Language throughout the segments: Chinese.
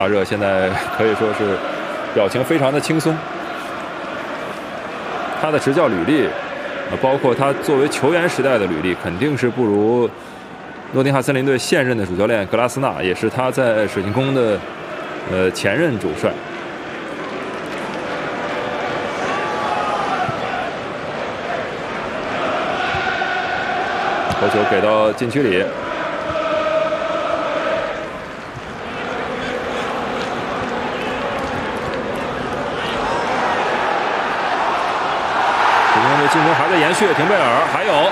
大热现在可以说是表情非常的轻松。他的执教履历，包括他作为球员时代的履历，肯定是不如诺丁汉森林队现任的主教练格拉斯纳，也是他在水晶宫的前任主帅。头球给到禁区里。 进攻还在延续，廷贝尔还有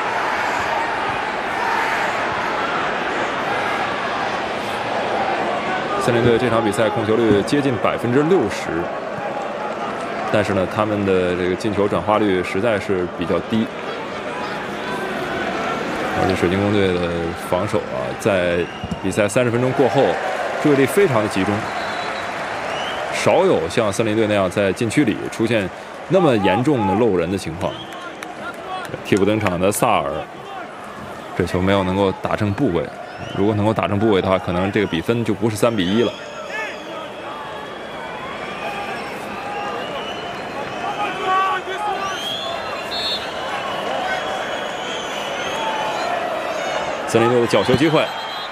森林队这场比赛控球率接近60%，但是呢，他们的这个进球转化率实在是比较低，而且水晶宫队的防守啊，在比赛30分钟过后，注意力非常的集中，少有像森林队那样在禁区里出现 那么严重的漏人的情况，替补登场的萨尔，这球没有能够打正部位。如果能够打正部位的话，可能这个比分就不是3比1了。森林队的角球机会，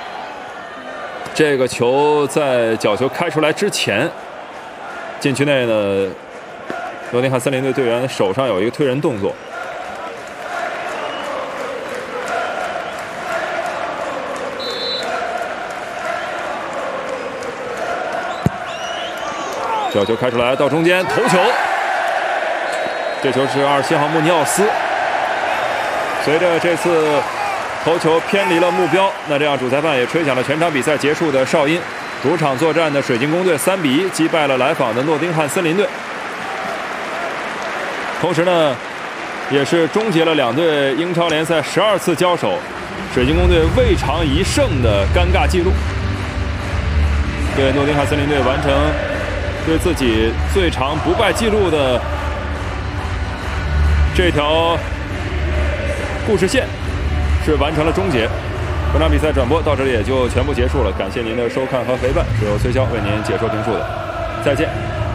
这个球在角球开出来之前，禁区内呢， 诺丁汉森林队队员手上有一个推人动作，角球开出来到中间头球，这球是27号穆尼奥斯。随着这次头球偏离了目标，那这样主裁判也吹响了全场比赛结束的哨音。主场作战的水晶宫队3比1击败了来访的诺丁汉森林队。 同时呢，也是终结了两队英超联赛12次交手，水晶宫队未尝一胜的尴尬记录，对诺丁汉森林队完成对自己最长不败记录的这条故事线是完成了终结。本场比赛转播到这里也就全部结束了，感谢您的收看和陪伴，是由崔骁为您解说评述的，再见。